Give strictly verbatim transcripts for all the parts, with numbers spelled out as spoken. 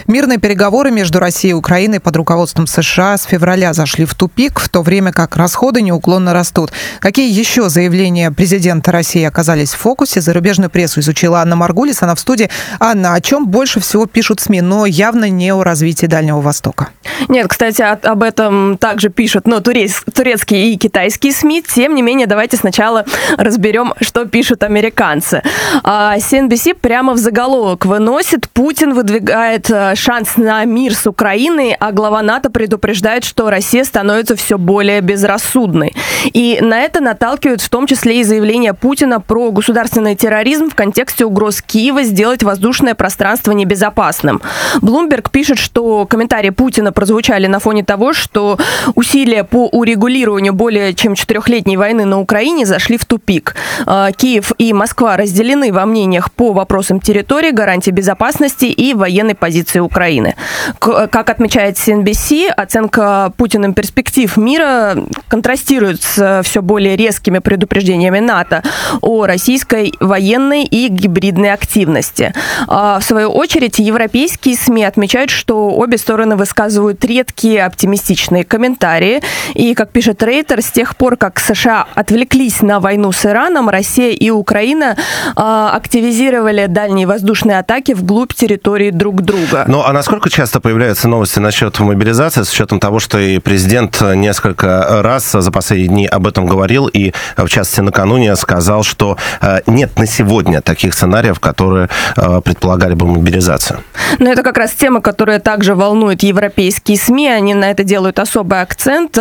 Мирные переговоры между Россией и Украиной под руководством США с февраля зашли в тупик, в то время как расходы неуклонно растут. Какие еще заявления президента России оказались в фокусе? Зарубежную прессу изучила Анна Маргулис. Она в студии. Анна, о чем больше всего пишут СМИ, но явно не о развитии Дальнего Востока? Нет, кстати, об этом также пишут ну, турецкие и китайские СМИ. Тем не менее, давайте сначала разберем, что пишут американцы. си эн би си прямо в заголовок выносит: Путин выдвигает шанс на мир с Украиной, а глава НАТО предупреждает, что Россия становится все более безрассудной. И на это наталкивают в том числе и заявление Путина про государственный терроризм в контексте угроз Киева сделать воздушное пространство небезопасным. Bloomberg пишет, что комментарии Путина прозвучали на фоне того, что усилия по урегулированию более чем четырехлетней войны на Украине зашли в тупик. Киев и Москва разделены во мнениях по вопросам территории, гарантии безопасности и военной позиции Украины. Как отмечает си эн би си, оценка Путиным перспектив мира контрастирует с все более резкими предупреждениями НАТО о российской военной и гибридной активности. В свою очередь, европейские СМИ отмечают, что обе стороны высказывают редкие оптимистичные комментарии. И, как пишет Рейтер, с тех пор, как США отвлеклись на войну с Ираном, Россия и Украина активизировали дальние воздушные атаки вглубь территории друг друга. Ну, а насколько часто появляются новости насчет мобилизации, с учетом того, что и президент несколько раз за последние дни об этом говорил, и, в частности, накануне сказал, что нет на сегодня таких сценариев, которые предполагали бы мобилизацию? Ну, это как раз тема, которая также волнует европейские СМИ. Они на это делают особый акцент.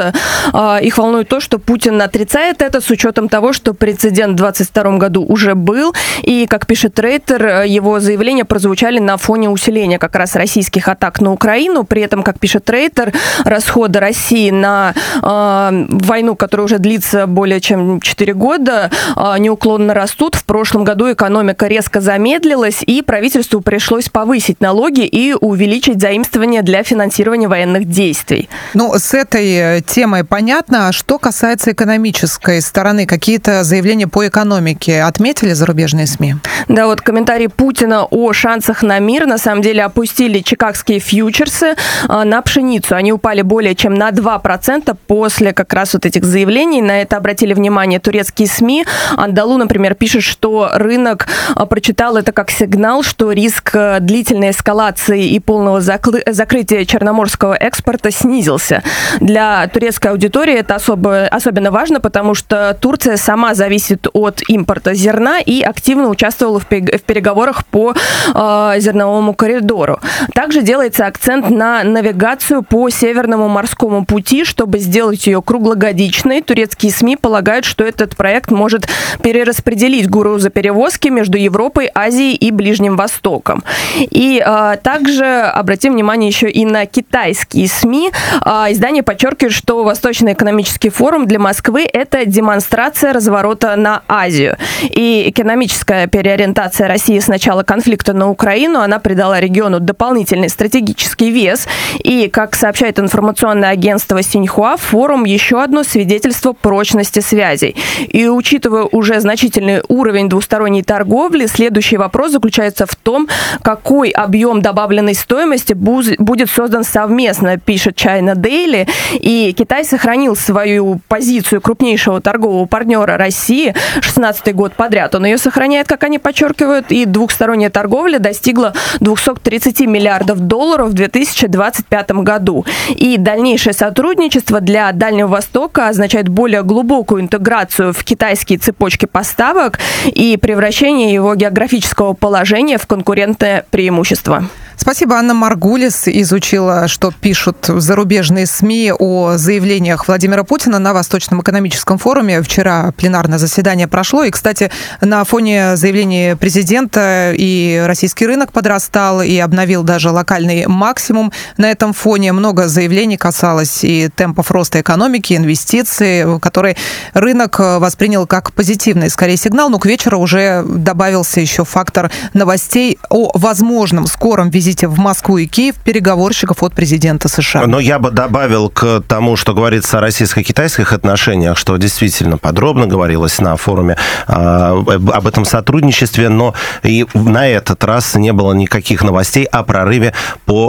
Их волнует то, что Путин отрицает это с учетом того, что прецедент в двадцать втором году уже был. И, как пишет Рейтер, его заявления прозвучали на фоне усиления как раз российских атак на Украину. При этом, как пишет Рейтер, расходы России на э, войну, которая уже длится более чем четыре года, э, неуклонно растут. В прошлом году экономика резко замедлилась, и правительству пришлось повысить налоги и увеличить заимствования для финансирования военных действий. Ну, с этой темой понятно. Что касается экономической стороны, какие-то заявления по экономике отметили зарубежные СМИ? Да, вот комментарий Путина о шансах на мир на самом деле опустили чикагские фьючерсы на пшеницу. Они упали более чем на два процента после как раз вот этих заявлений. На это обратили внимание турецкие СМИ. Андалу, например, пишет, что рынок прочитал это как сигнал, что риск длительной эскалации и полного закры- закрытия черноморского экспорта снизился. Для турецкой аудитории это особо, особенно важно, потому что Турция сама зависит от импорта зерна и активно участвовала в переговорах по э, зерновому коридору. Также делается акцент на навигацию по Северному морскому пути, чтобы сделать ее круглогодичной. Турецкие СМИ полагают, что этот проект может перераспределить грузоперевозки между Европой, Азией и Ближним Востоком. И э, также обратим внимание еще и на китайские СМИ. Э, издание подчеркивает, что Восточный экономический форум для Москвы – это демонстрация разворота на Азию. И экономическая переориентация России с начала конфликта на Украину, она придала региону дополнительный стратегический вес. И, как сообщает информационное агентство Синьхуа, форум – еще одно свидетельство прочности связей. И, учитывая уже значительный уровень двусторонней торговли, следующий вопрос заключается в том, какой объем добавленной стоимости будет создан совместно, пишет China Daily. И Китай сохранил свою позицию крупнейшего торгового партнера России шестнадцатый год подряд. Он ее сохраняет, как они подчеркивают, и двухсторонняя торговля достигла двести тридцать миллиардов долларов в две тысячи двадцать пятом году. И дальнейшее сотрудничество для Дальнего Востока означает более глубокую интеграцию в китайские цепочки поставок и превращение его географического положения в конкурентное преимущество. Спасибо. Анна Маргулис изучила, что пишут зарубежные СМИ о заявлениях Владимира Путина на Восточном экономическом форуме. Вчера пленарное заседание прошло. И, кстати, на фоне заявлений президента и российский рынок подрастал, и обновил даже локальный максимум. На этом фоне много заявлений касалось и темпов роста экономики, инвестиций, которые рынок воспринял как позитивный, скорее, сигнал. Но к вечеру уже добавился еще фактор новостей о возможном скором визите в Москву и Киев переговорщиков от президента США. Но я бы добавил к тому, что говорится о российско-китайских отношениях, что действительно подробно говорилось на форуме э, об этом сотрудничестве, но и на этот раз не было никаких новостей о прорыве по